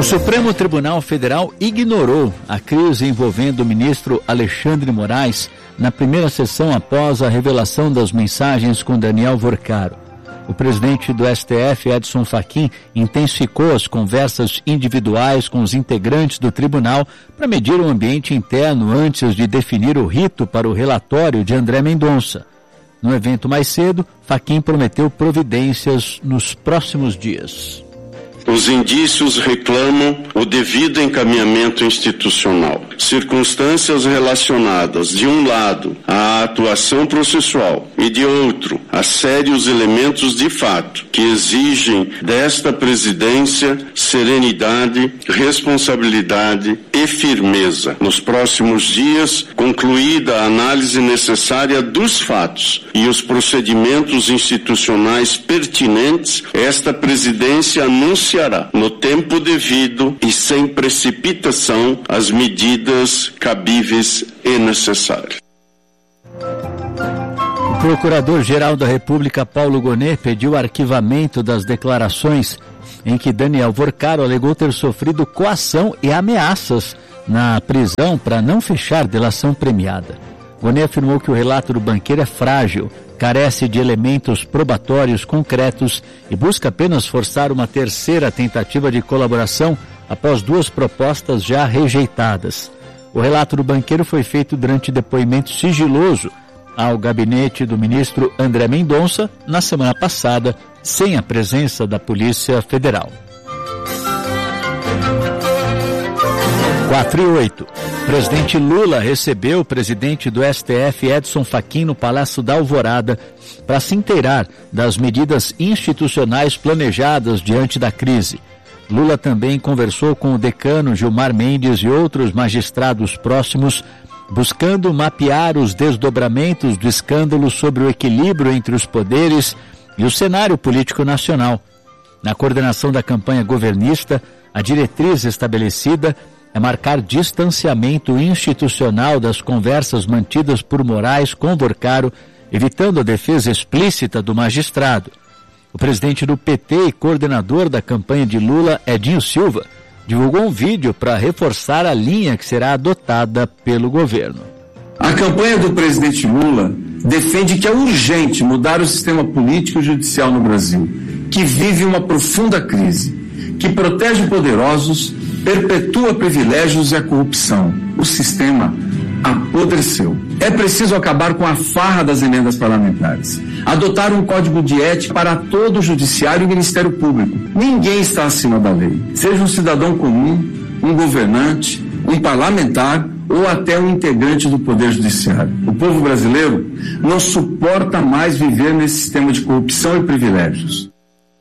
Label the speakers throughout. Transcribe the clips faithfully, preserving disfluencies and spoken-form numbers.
Speaker 1: O Supremo Tribunal Federal ignorou a crise envolvendo o ministro Alexandre de Moraes na primeira sessão após a revelação das mensagens com Daniel Vorcaro. O presidente do S T F, Edson Fachin, intensificou as conversas individuais com os integrantes do tribunal para medir o ambiente interno antes de definir o rito para o relatório de André Mendonça. No evento mais cedo, Fachin prometeu providências nos próximos dias.
Speaker 2: Os indícios reclamam o devido encaminhamento institucional. Circunstâncias relacionadas, de um lado, à atuação processual e, de outro, a sérios elementos de fato que exigem desta presidência serenidade, responsabilidade e firmeza. Nos próximos dias, concluída a análise necessária dos fatos e os procedimentos institucionais pertinentes, esta presidência anuncia no tempo devido e sem precipitação as medidas cabíveis e necessárias.
Speaker 1: O Procurador-Geral da República, Paulo Gonet, pediu arquivamento das declarações em que Daniel Vorcaro alegou ter sofrido coação e ameaças na prisão para não fechar delação premiada. Gonet afirmou que o relato do banqueiro é frágil, carece de elementos probatórios concretos e busca apenas forçar uma terceira tentativa de colaboração após duas propostas já rejeitadas. O relato do banqueiro foi feito durante depoimento sigiloso ao gabinete do ministro André Mendonça na semana passada, sem a presença da Polícia Federal. quatro e oito. Presidente Lula recebeu o presidente do S T F, Edson Fachin, no Palácio da Alvorada para se inteirar das medidas institucionais planejadas diante da crise. Lula também conversou com o decano Gilmar Mendes e outros magistrados próximos, buscando mapear os desdobramentos do escândalo sobre o equilíbrio entre os poderes e o cenário político nacional. Na coordenação da campanha governista, a diretriz estabelecida é marcar distanciamento institucional das conversas mantidas por Moraes com Vorcaro, evitando a defesa explícita do magistrado. O presidente do P T e coordenador da campanha de Lula, Edinho Silva, divulgou um vídeo para reforçar a linha que será adotada pelo governo.
Speaker 3: A campanha do presidente Lula defende que é urgente mudar o sistema político e judicial no Brasil, que vive uma profunda crise, que protege poderosos, perpetua privilégios e a corrupção. O sistema apodreceu. É preciso acabar com a farra das emendas parlamentares. Adotar um código de ética para todo o judiciário e o Ministério Público. Ninguém está acima da lei. Seja um cidadão comum, um governante, um parlamentar ou até um integrante do Poder Judiciário. O povo brasileiro não suporta mais viver nesse sistema de corrupção e privilégios.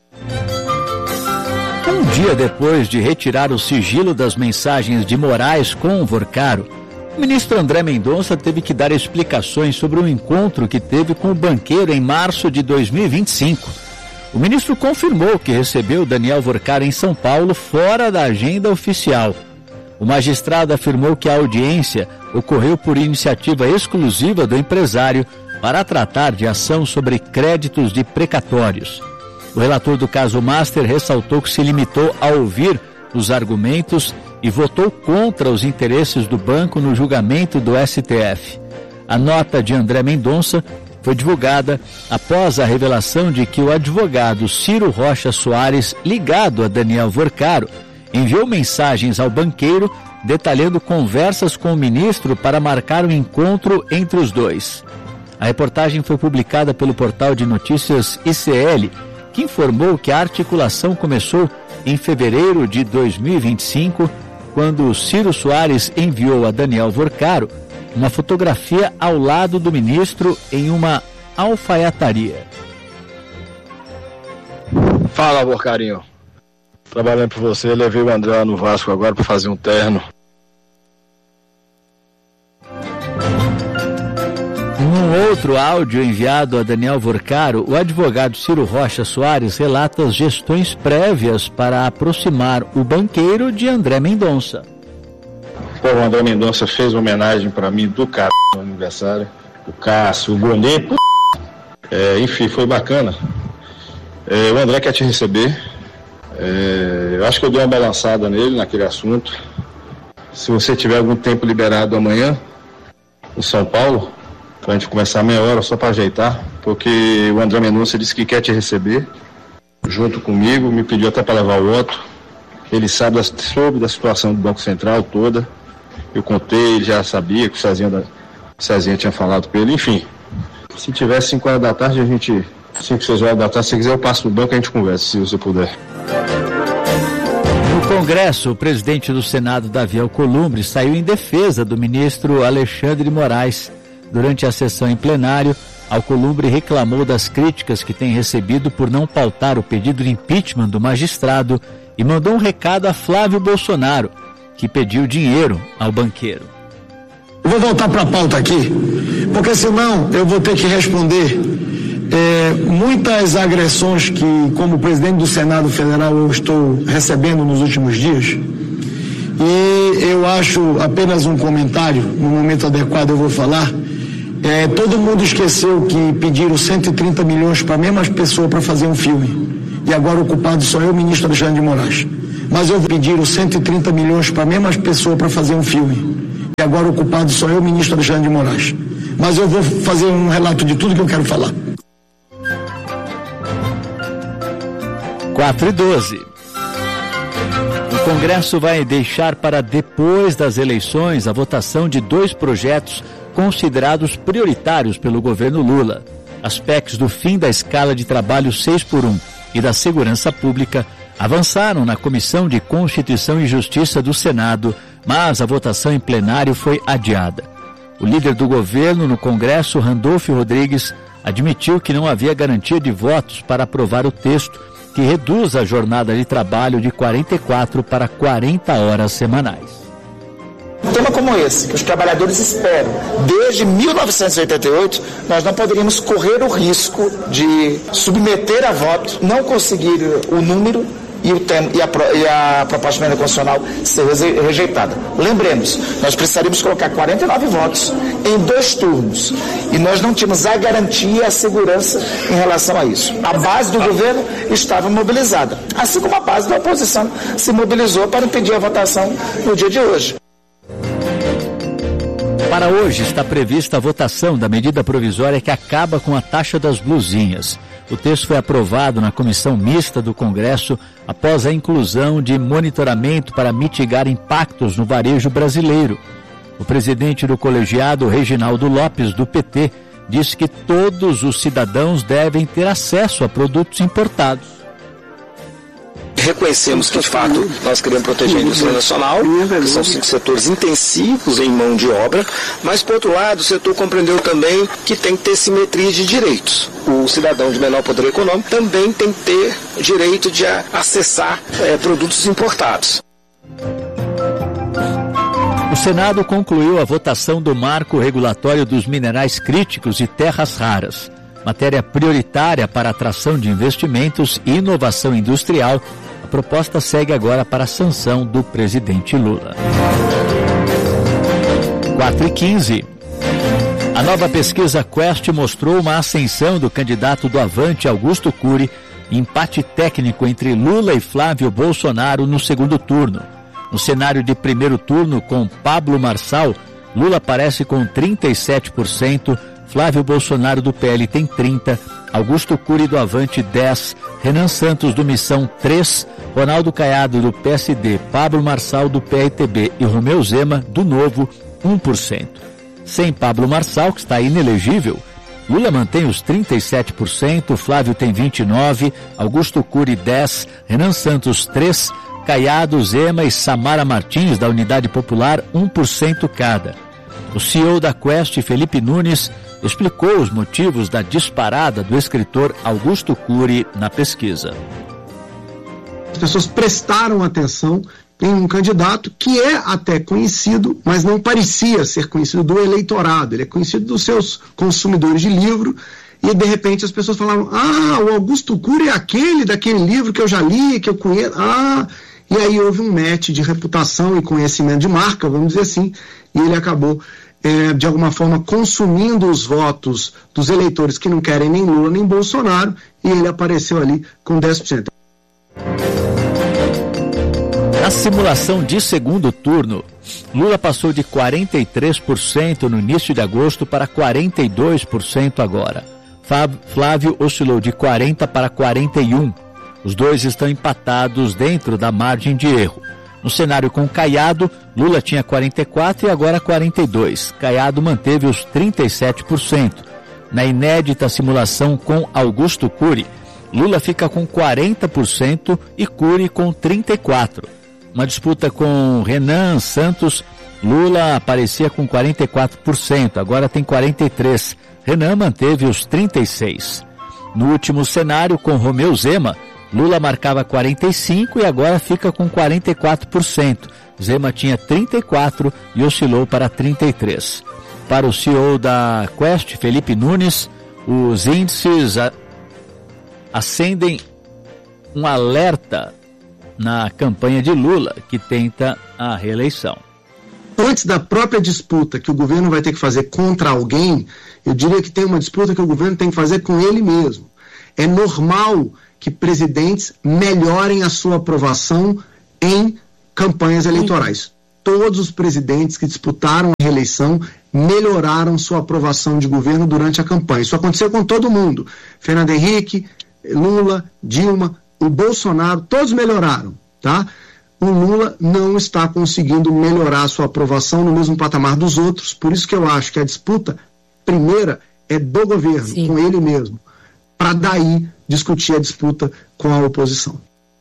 Speaker 1: Um dia depois de retirar o sigilo das mensagens de Moraes com o Vorcaro, o ministro André Mendonça teve que dar explicações sobre um encontro que teve com o banqueiro em março de dois mil e vinte e cinco. O ministro confirmou que recebeu Daniel Vorcaro em São Paulo fora da agenda oficial. O magistrado afirmou que a audiência ocorreu por iniciativa exclusiva do empresário para tratar de ação sobre créditos de precatórios. O relator do caso Master ressaltou que se limitou a ouvir os argumentos e votou contra os interesses do banco no julgamento do S T F. A nota de André Mendonça foi divulgada após a revelação de que o advogado Ciro Rocha Soares, ligado a Daniel Vorcaro, enviou mensagens ao banqueiro detalhando conversas com o ministro para marcar um encontro entre os dois. A reportagem foi publicada pelo portal de notícias I C L, que informou que a articulação começou em fevereiro de dois mil e vinte e cinco, quando Ciro Soares enviou a Daniel Vorcaro uma fotografia ao lado do ministro em uma alfaiataria.
Speaker 4: Fala, Vorcarinho. Trabalhando por você, levei o André no Vasco agora para fazer um terno.
Speaker 1: Num outro áudio enviado a Daniel Vorcaro, o advogado Ciro Rocha Soares relata as gestões prévias para aproximar o banqueiro de André Mendonça.
Speaker 4: Pô, o André Mendonça fez uma homenagem para mim do cara no aniversário. O Cássio, o Gonet, p... é, enfim, foi bacana. É, o André quer te receber. É, eu acho que eu dei uma balançada nele, naquele assunto. Se você tiver algum tempo liberado amanhã, em São Paulo, pra gente começar meia hora só para ajeitar, porque o André Mendonça disse que quer te receber junto comigo, me pediu até para levar o Otto. Ele sabe das, sobre da situação do Banco Central toda. Eu contei, ele já sabia que o Cezinha, da, o Cezinha tinha falado com ele, enfim. Se tiver cinco horas da tarde, a gente, cinco, seis horas da tarde, se quiser eu passo no banco e a gente conversa, se você puder.
Speaker 1: No Congresso, o presidente do Senado, Davi Alcolumbre, saiu em defesa do ministro Alexandre de Moraes. Durante a sessão em plenário, Alcolumbre reclamou das críticas que tem recebido por não pautar o pedido de impeachment do magistrado e mandou um recado a Flávio Bolsonaro, que pediu dinheiro ao banqueiro.
Speaker 5: Eu vou voltar para a pauta aqui, porque senão eu vou ter que responder é, muitas agressões que, como presidente do Senado Federal, eu estou recebendo nos últimos dias. E eu acho apenas um comentário, no momento adequado eu vou falar. É, todo mundo esqueceu que pediram cento e trinta milhões para a mesma pessoa para fazer um filme. E agora o culpado sou eu, ministro Alexandre de Moraes. Mas eu pediram cento e trinta milhões para a mesma pessoa para fazer um filme. E agora o culpado sou eu, ministro Alexandre de Moraes. Mas eu vou fazer um relato de tudo que eu quero falar.
Speaker 1: quatro e doze. O Congresso vai deixar para depois das eleições a votação de dois projetos considerados prioritários pelo governo Lula. As P E Cs do fim da escala de trabalho seis por um e da segurança pública avançaram na Comissão de Constituição e Justiça do Senado, mas a votação em plenário foi adiada. O líder do governo no Congresso, Randolfo Rodrigues, admitiu que não havia garantia de votos para aprovar o texto, que reduz a jornada de trabalho de quarenta e quatro para quarenta horas semanais.
Speaker 6: Um tema como esse, que os trabalhadores esperam desde mil novecentos e oitenta e oito, nós não poderíamos correr o risco de submeter a voto, não conseguir o número e, o tema, e, a, e a proposta de emenda constitucional ser rejeitada. Lembremos, nós precisaríamos colocar quarenta e nove votos em dois turnos e nós não tínhamos a garantia e a segurança em relação a isso. A base do governo estava mobilizada, assim como a base da oposição se mobilizou para impedir a votação no dia de hoje.
Speaker 1: Para hoje está prevista a votação da medida provisória que acaba com a taxa das blusinhas. O texto foi aprovado na comissão mista do Congresso após a inclusão de monitoramento para mitigar impactos no varejo brasileiro. O presidente do colegiado, Reginaldo Lopes, do P T, disse que todos os cidadãos devem ter acesso a produtos importados.
Speaker 7: Reconhecemos que, de fato, nós queremos proteger a indústria nacional, que são cinco setores intensivos em mão de obra, mas, por outro lado, o setor compreendeu também que tem que ter simetria de direitos. O cidadão de menor poder econômico também tem que ter direito de acessar é, produtos importados.
Speaker 1: O Senado concluiu a votação do marco regulatório dos minerais críticos e terras raras, matéria prioritária para a atração de investimentos e inovação industrial. A proposta segue agora para a sanção do presidente Lula. quatro e quinze. A nova pesquisa Quest mostrou uma ascensão do candidato do Avante, Augusto Cury, empate técnico entre Lula e Flávio Bolsonaro no segundo turno. No cenário de primeiro turno, com Pablo Marçal, Lula aparece com trinta e sete por cento, Flávio Bolsonaro do P L tem trinta por cento, Augusto Cury do Avante dez por cento, Renan Santos do Missão três por cento, Ronaldo Caiado do P S D, Pablo Marçal do P R T B e Romeu Zema do Novo um por cento. Sem Pablo Marçal, que está inelegível, Lula mantém os trinta e sete por cento, Flávio tem vinte e nove por cento, Augusto Cury dez por cento, Renan Santos três por cento, Caiado, Zema e Samara Martins da Unidade Popular um por cento cada. O C E O da Quest, Felipe Nunes, explicou os motivos da disparada do escritor Augusto Cury na pesquisa.
Speaker 8: As pessoas prestaram atenção em um candidato que é até conhecido, mas não parecia ser conhecido do eleitorado. Ele é conhecido dos seus consumidores de livro e, de repente, as pessoas falaram: ah, o Augusto Cury é aquele daquele livro que eu já li, que eu conheço. Ah, e aí houve um match de reputação e conhecimento de marca, vamos dizer assim, e ele acabou É, de alguma forma consumindo os votos dos eleitores que não querem nem Lula nem Bolsonaro, e ele apareceu ali com dez por cento.
Speaker 1: Na simulação de segundo turno, Lula passou de quarenta e três por cento no início de agosto para quarenta e dois por cento agora. Flávio oscilou de quarenta para quarenta e um. Os dois estão empatados dentro da margem de erro. No cenário com Caiado, Lula tinha quarenta e quatro e agora quarenta e dois. Caiado manteve os trinta e sete por cento. Na inédita simulação com Augusto Cury, Lula fica com quarenta por cento e Cury com trinta e quatro por cento. Uma disputa com Renan Santos, Lula aparecia com quarenta e quatro por cento, agora tem quarenta e três por cento. Renan manteve os trinta e seis por cento. No último cenário com Romeu Zema, Lula marcava quarenta e cinco por cento e agora fica com quarenta e quatro por cento. Zema tinha trinta e quatro por cento e oscilou para trinta e três por cento. Para o C E O da Quest, Felipe Nunes, os índices a... acendem um alerta na campanha de Lula, que tenta a reeleição.
Speaker 8: Antes da própria disputa que o governo vai ter que fazer contra alguém, eu diria que tem uma disputa que o governo tem que fazer com ele mesmo. É normal que presidentes melhorem a sua aprovação em campanhas eleitorais. Todos os presidentes que disputaram a reeleição melhoraram sua aprovação de governo durante a campanha. Isso aconteceu com todo mundo. Fernando Henrique, Lula, Dilma, o Bolsonaro, todos melhoraram, tá? O Lula não está conseguindo melhorar a sua aprovação no mesmo patamar dos outros, por isso que eu acho que a disputa primeira é do governo, Sim. com ele mesmo, para daí discutir a disputa com a oposição.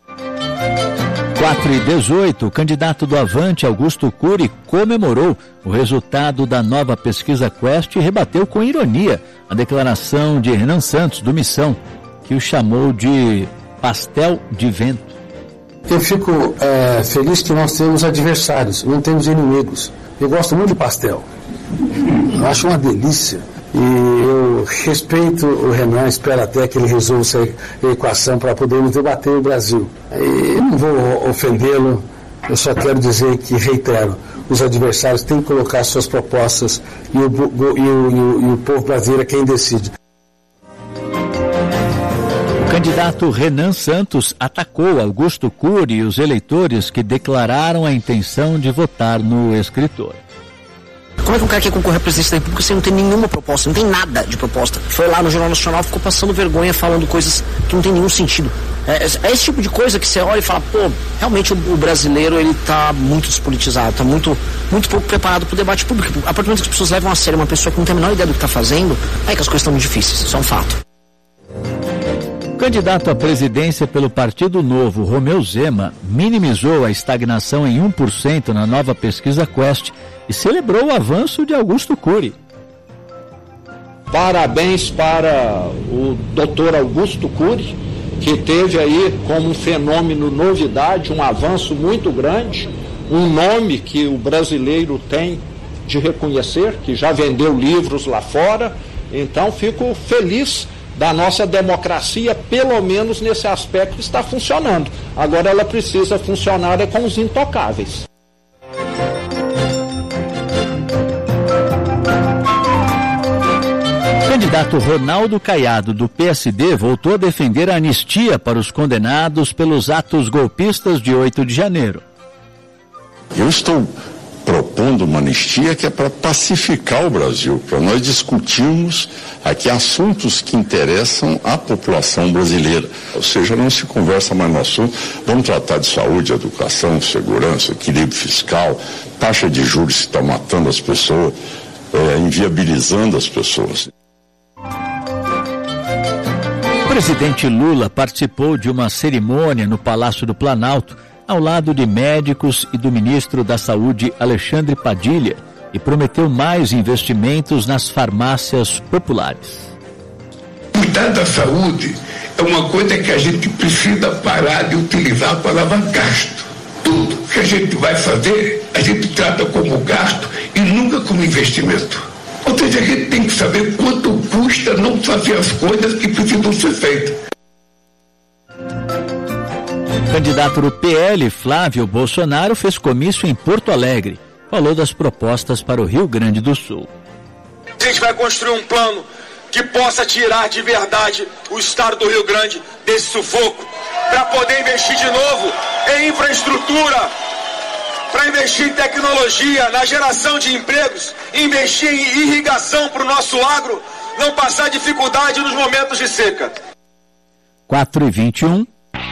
Speaker 1: quatro e dezoito, o candidato do Avante, Augusto Cury, comemorou o resultado da nova pesquisa Quest e rebateu com ironia a declaração de Renan Santos, do Missão, que o chamou de pastel de vento.
Speaker 9: Eu fico é, feliz que nós temos adversários, não temos inimigos. Eu gosto muito de pastel. Eu acho uma delícia. E eu respeito o Renan, espero até que ele resolva essa equação para podermos debater o Brasil. E não vou ofendê-lo, eu só quero dizer que, reitero, os adversários têm que colocar suas propostas e o, e o, e o, e o povo brasileiro é quem decide.
Speaker 1: O candidato Renan Santos atacou Augusto Cury e os eleitores que declararam a intenção de votar no escritor.
Speaker 10: Como é que um cara quer concorrer à presidência da República sem não ter nenhuma proposta, não tem nada de proposta? Foi lá no Jornal Nacional, ficou passando vergonha, falando coisas que não tem nenhum sentido. É, é esse tipo de coisa que você olha e fala, pô, realmente o, o brasileiro, ele tá muito despolitizado, tá muito, muito pouco preparado para o debate público. A partir do momento que as pessoas levam a sério uma pessoa que não tem a menor ideia do que está fazendo, aí que as coisas estão muito difíceis, isso é um fato.
Speaker 1: Candidato à presidência pelo Partido Novo, Romeu Zema, minimizou a estagnação em um por cento na nova pesquisa Quest e celebrou o avanço de Augusto Cury.
Speaker 11: Parabéns para o doutor Augusto Cury, que teve aí como um fenômeno novidade, um avanço muito grande, um nome que o brasileiro tem de reconhecer, que já vendeu livros lá fora, então fico feliz da nossa democracia, pelo menos nesse aspecto, está funcionando. Agora ela precisa funcionar é com os intocáveis.
Speaker 1: O candidato Ronaldo Caiado, do P S D, voltou a defender a anistia para os condenados pelos atos golpistas de oito de janeiro.
Speaker 12: Eu estou propondo uma anistia que é para pacificar o Brasil, para nós discutirmos aqui assuntos que interessam à população brasileira. Ou seja, não se conversa mais no assunto, vamos tratar de saúde, educação, segurança, equilíbrio fiscal, taxa de juros que está matando as pessoas, é, inviabilizando as pessoas.
Speaker 1: O presidente Lula participou de uma cerimônia no Palácio do Planalto, ao lado de médicos e do ministro da Saúde, Alexandre Padilha, e prometeu mais investimentos nas farmácias populares.
Speaker 13: Cuidar da saúde é uma coisa que a gente precisa parar de utilizar a palavra gasto. Tudo que a gente vai fazer, a gente trata como gasto e nunca como investimento. Ou seja, a gente tem que saber quanto custa não fazer as coisas que precisam ser feitas.
Speaker 1: O candidato do P L, Flávio Bolsonaro, fez comício em Porto Alegre. Falou das propostas para o Rio Grande do Sul.
Speaker 14: A gente vai construir um plano que possa tirar de verdade o estado do Rio Grande desse sufoco, para poder investir de novo em infraestrutura, para investir em tecnologia, na geração de empregos, investir em irrigação para o nosso agro não passar dificuldade nos momentos de seca.
Speaker 1: quatro e vinte e um.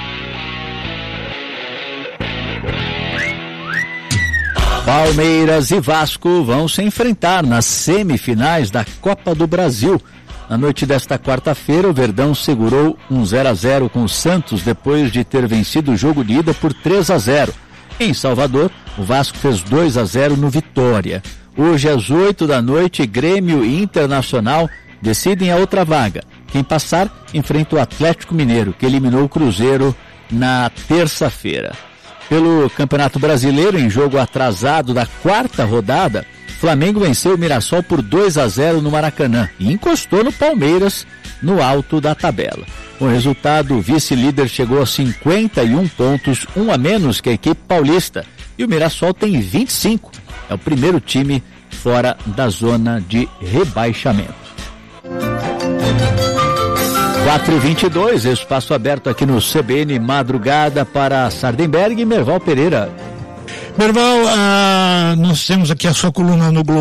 Speaker 1: Palmeiras e Vasco vão se enfrentar nas semifinais da Copa do Brasil. Na noite desta quarta-feira, o Verdão segurou um zero a zero com o Santos depois de ter vencido o jogo de ida por três a zero. Em Salvador, o Vasco fez dois a zero no Vitória. Hoje, às oito da noite, Grêmio e Internacional decidem a outra vaga. Quem passar enfrenta o Atlético Mineiro, que eliminou o Cruzeiro na terça-feira. Pelo Campeonato Brasileiro, em jogo atrasado da quarta rodada, Flamengo venceu o Mirassol por dois a zero no Maracanã e encostou no Palmeiras no alto da tabela. Com o resultado, o vice-líder chegou a cinquenta e um pontos, um a menos que a equipe paulista, e o Mirassol tem vinte e cinco. É o primeiro time fora da zona de rebaixamento. quatro e vinte e dois, espaço aberto aqui no C B N Madrugada para Sardenberg e Merval Pereira.
Speaker 15: Merval, ah, nós temos aqui a sua coluna no Globo